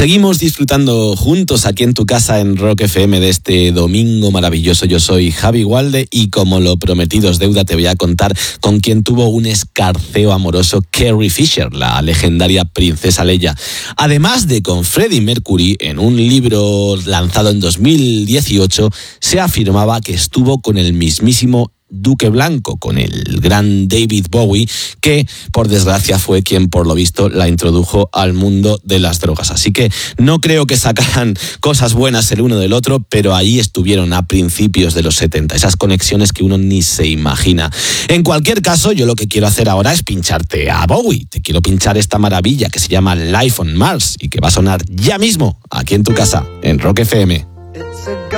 Seguimos disfrutando juntos aquí en tu casa en Rock FM de este domingo maravilloso. Yo soy Javi Gualde y como lo prometido es deuda, te voy a contar con quién tuvo un escarceo amoroso Carrie Fisher, la legendaria princesa Leia. Además de con Freddie Mercury, en un libro lanzado en 2018 se afirmaba que estuvo con el mismísimo Duque Blanco, con el gran David Bowie, que por desgracia fue quien por lo visto la introdujo al mundo de las drogas. Así que no creo que sacaran cosas buenas el uno del otro, pero ahí estuvieron a principios de los 70, esas conexiones que uno ni se imagina. En cualquier caso, yo lo que quiero hacer ahora es pincharte a Bowie. Te quiero pinchar esta maravilla que se llama Life on Mars y que va a sonar ya mismo aquí en tu casa, en Rock FM.